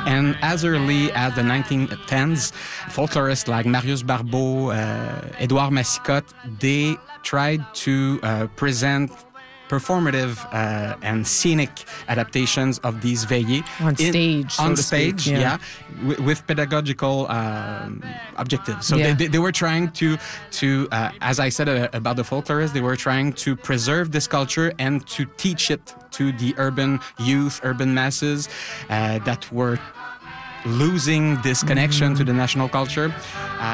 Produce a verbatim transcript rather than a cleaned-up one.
And as early as the nineteen tens, folklorists like Marius Barbeau, uh, Edouard Massicotte, they tried to uh, present performative uh, and scenic adaptations of these veillées on stage, in, so on to stage, speak, yeah, yeah w- with pedagogical um, objectives. So yeah. they, they were trying to, to uh, as I said uh, about the folklorists, they were trying to preserve this culture and to teach it to the urban youth, urban masses uh, that were losing this connection mm-hmm. to the national culture. Uh,